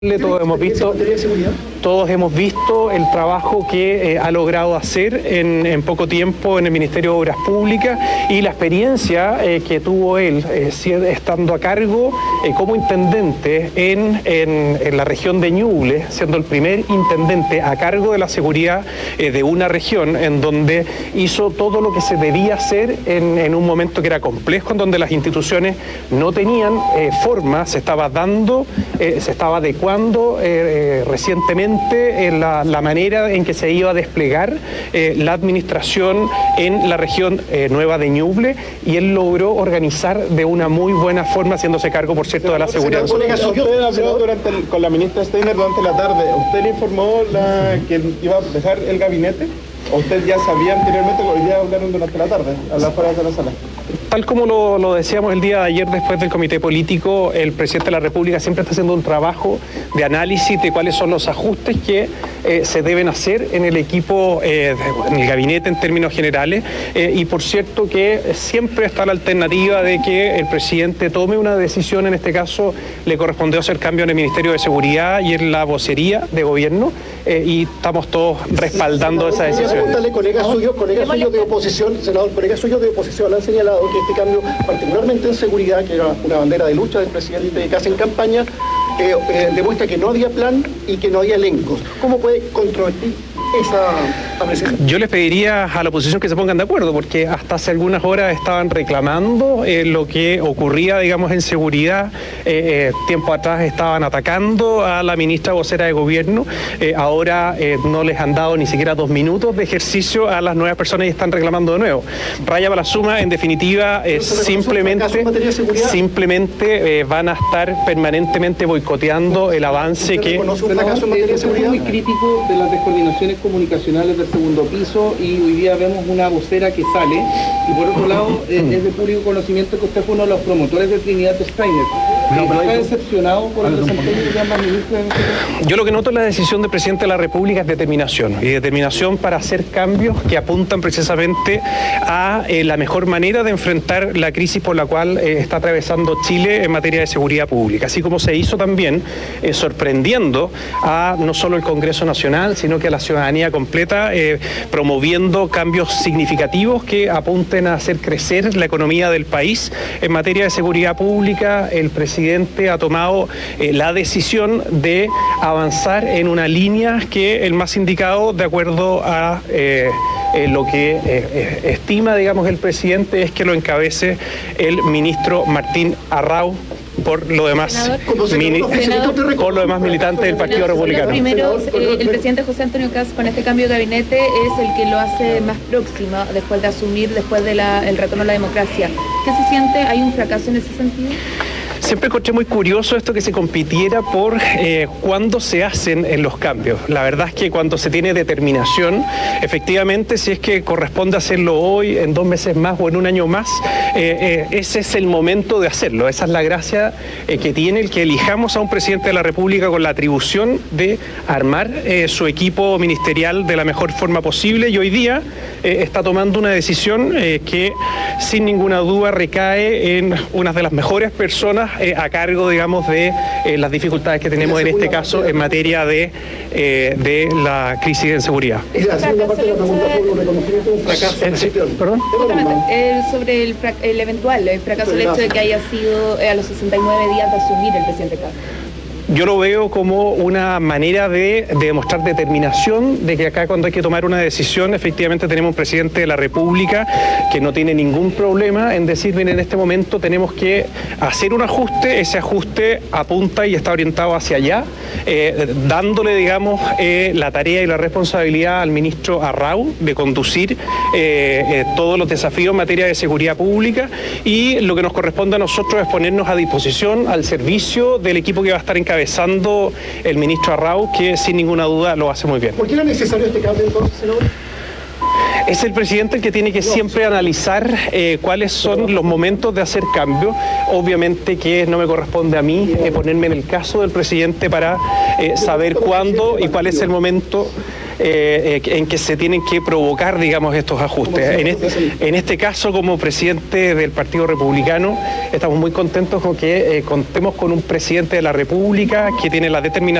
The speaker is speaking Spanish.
Todos hemos visto el trabajo que ha logrado hacer en poco tiempo en el Ministerio de Obras Públicas y la experiencia que tuvo él estando a cargo como intendente en la región de Ñuble, siendo el primer intendente a cargo de la seguridad de una región en donde hizo todo lo que se debía hacer en un momento que era complejo, en donde las instituciones no tenían forma, se estaba adecuando recientemente la manera en que se iba a desplegar la administración en la región nueva de Ñuble, y él logró organizar de una muy buena forma, haciéndose cargo, por cierto, de la seguridad. Usted habló con la ministra Steiner durante la tarde. ¿Usted le informó que iba a dejar el gabinete? ¿O usted ya sabía anteriormente que hoy día hablaron durante la tarde, a las afueras de la sala? Tal como lo decíamos el día de ayer después del comité político, el presidente de la República siempre está haciendo un trabajo de análisis de cuáles son los ajustes que se deben hacer en el equipo, en el gabinete en términos generales, y por cierto que siempre está la alternativa de que el presidente tome una decisión. En este caso le correspondió hacer cambio en el Ministerio de Seguridad y en la vocería de gobierno, y estamos todos respaldando esa decisión. Colegas suyos de oposición, senador, colegas suyos de oposición han señalado que este cambio, particularmente en seguridad, que era una bandera de lucha del presidente casi en campaña, demuestra que no había plan y que no había elencos. ¿Cómo puede controvertir esa apreciación? Yo les pediría a la oposición que se pongan de acuerdo, porque hasta hace algunas horas estaban reclamando lo que ocurría, digamos, en seguridad. Tiempo atrás estaban atacando a la ministra vocera de gobierno. Ahora no les han dado ni siquiera 2 minutos de ejercicio a las nuevas personas y están reclamando de nuevo. Raya para la suma, en definitiva, simplemente van a estar permanentemente boicoteando el avance que... Es muy crítico de las descoordinaciones comunicacionales del segundo piso, y hoy día vemos una vocera que sale, y por otro lado es de público conocimiento que usted fue uno de los promotores de Trinidad Steiner. ¿Está decepcionado por el desempeño de ambas ministras? Yo lo que noto en la decisión del presidente de la República es determinación, y determinación para hacer cambios que apuntan precisamente a la mejor manera de enfrentar la crisis por la cual está atravesando Chile en materia de seguridad pública, así como se hizo también sorprendiendo a no solo el Congreso Nacional, sino que a la ciudadanía completa, promoviendo cambios significativos que apunten a hacer crecer la economía del país. En materia de seguridad pública, el presidente ha tomado la decisión de avanzar en una línea que el más indicado, de acuerdo a lo que estima, digamos, el presidente, es que lo encabece el ministro Martín Arrau, por lo demás militante del Partido Republicano. Primero, el presidente José Antonio Kast, con este cambio de gabinete, es el que lo hace más próximo después de asumir, después del retorno a la democracia. ¿Qué se siente? ¿Hay un fracaso en ese sentido? Siempre encontré muy curioso esto que se compitiera por cuándo se hacen los cambios. La verdad es que cuando se tiene determinación, efectivamente, si es que corresponde hacerlo hoy, en 2 meses más o en 1 año más, ese es el momento de hacerlo. Esa es la gracia que tiene el que elijamos a un presidente de la República con la atribución de armar su equipo ministerial de la mejor forma posible, y hoy día está tomando una decisión que sin ninguna duda recae en una de las mejores personas a cargo, digamos, de las dificultades que tenemos en este caso en materia de la crisis de seguridad. Sobre el eventual fracaso, el hecho de que haya sido a los 69 días de asumir el presidente Kast. Yo lo veo como una manera de demostrar determinación, de que acá cuando hay que tomar una decisión, efectivamente tenemos un presidente de la República que no tiene ningún problema en decir, bien, en este momento tenemos que hacer un ajuste, ese ajuste apunta y está orientado hacia allá, dándole, digamos, la tarea y la responsabilidad al ministro Arrau de conducir todos los desafíos en materia de seguridad pública, y lo que nos corresponde a nosotros es ponernos a disposición, al servicio del equipo que va a estar encabezando el ministro Arrau, que sin ninguna duda lo hace muy bien. ¿Por qué era necesario este cambio entonces, senador? Es el presidente el que tiene que siempre analizar cuáles son los momentos de hacer cambio. Obviamente que no me corresponde a mí ponerme en el caso del presidente para saber cuándo y cuál es el momento en que se tienen que provocar, digamos, estos ajustes. En este caso, como presidente del Partido Republicano, estamos muy contentos con que contemos con un presidente de la República que tiene la determinación